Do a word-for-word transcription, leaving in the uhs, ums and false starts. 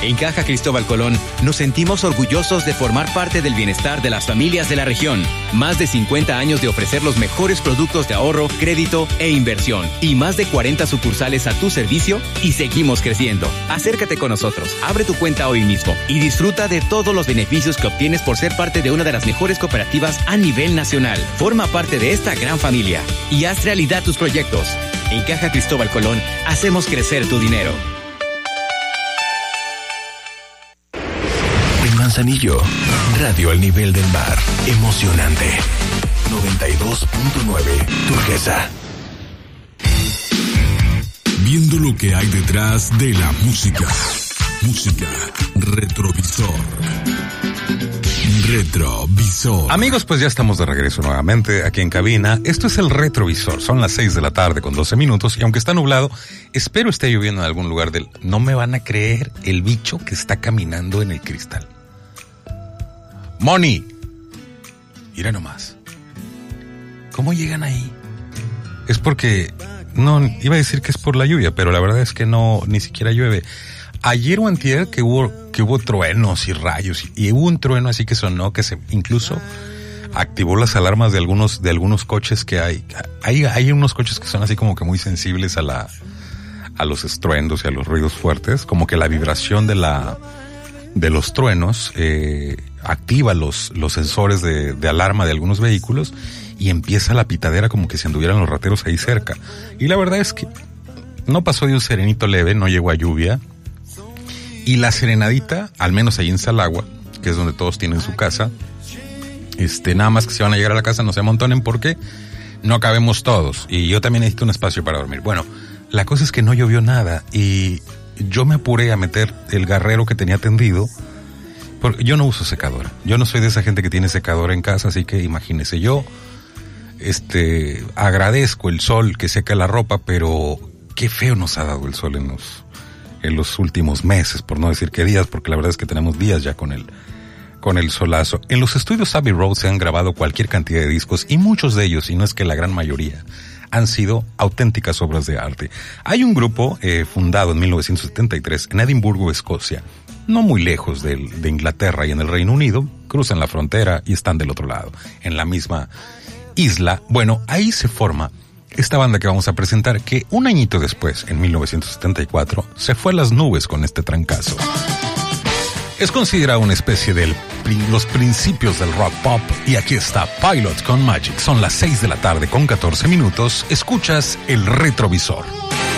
En Caja Cristóbal Colón nos sentimos orgullosos de formar parte del bienestar de las familias de la región. Más de cincuenta años de ofrecer los mejores productos de ahorro, crédito e inversión. Y más de cuarenta sucursales a tu servicio y seguimos creciendo. Acércate con nosotros, abre tu cuenta hoy mismo y disfruta de todos los beneficios que obtienes por ser parte de una de las mejores cooperativas a nivel nacional. Forma parte de esta gran familia y haz realidad tus proyectos. En Caja Cristóbal Colón hacemos crecer tu dinero. Manzanillo, radio al nivel del mar, emocionante. noventa y dos punto nueve, Turquesa. Viendo lo que hay detrás de la música. Música, retrovisor. Retrovisor. Amigos, pues ya estamos de regreso nuevamente aquí en cabina. Esto es el Retrovisor. Son las seis de la tarde con doce minutos y aunque está nublado, espero esté lloviendo en algún lugar del... No me van a creer el bicho que está caminando en el cristal. Moni, mira nomás. ¿Cómo llegan ahí? Es porque, no, iba a decir que es por la lluvia, pero la verdad es que no, ni siquiera llueve. Ayer o antier que hubo, que hubo truenos y rayos, y, y hubo un trueno así que sonó, que se, incluso activó las alarmas de algunos, de algunos coches que hay. Hay, hay unos coches que son así como que muy sensibles a la, a los estruendos y a los ruidos fuertes, como que la vibración de la, de los truenos, eh, activa los, los sensores de, de alarma de algunos vehículos y empieza la pitadera como que si anduvieran los rateros ahí cerca. Y la verdad es que no pasó de un serenito leve, no llegó a lluvia. Y la serenadita, al menos ahí en Salagua, que es donde todos tienen su casa, este, nada más que si van a llegar a la casa no se amontonen porque no cabemos todos. Y yo también necesito un espacio para dormir. Bueno, la cosa es que no llovió nada y yo me apuré a meter el garrero que tenía tendido. Porque yo no uso secadora. Yo no soy de esa gente que tiene secadora en casa, así que imagínese, yo este agradezco el sol que seca la ropa, pero qué feo nos ha dado el sol en los en los últimos meses, por no decir que días, porque la verdad es que tenemos días ya con el con el solazo. En los estudios Abbey Road se han grabado cualquier cantidad de discos y muchos de ellos, y no es que la gran mayoría, han sido auténticas obras de arte. Hay un grupo eh, fundado en mil novecientos setenta y tres en Edimburgo, Escocia, no muy lejos de, de Inglaterra y en el Reino Unido, cruzan la frontera y están del otro lado, en la misma isla. Bueno, ahí se forma esta banda que vamos a presentar, que un añito después, en mil novecientos setenta y cuatro, se fue a las nubes con este trancazo. Es considerada una especie de los principios del rock pop, y aquí está Pilot con Magic. Son las seis de la tarde con catorce minutos. Escuchas el Retrovisor.